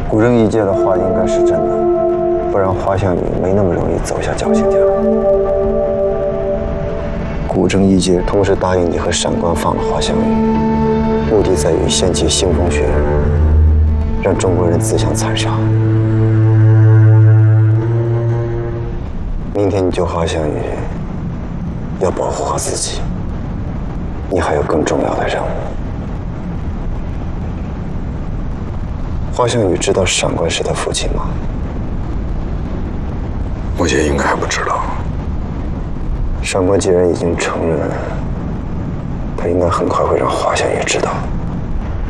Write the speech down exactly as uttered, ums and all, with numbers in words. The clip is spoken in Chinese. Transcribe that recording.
古正一介的话应该是真的，不然花香雨没那么容易走下侥幸家。古正一介同时答应你和闪官放了花香雨，目的在于掀起腥风血雨，让中国人自相残杀。明天你救花香雨，要保护好自己，你还有更重要的任务。花香雨知道闪官是他父亲吗？ 目前应该还不知道。 闪官既然已经承认，他应该很快会让花香雨知道。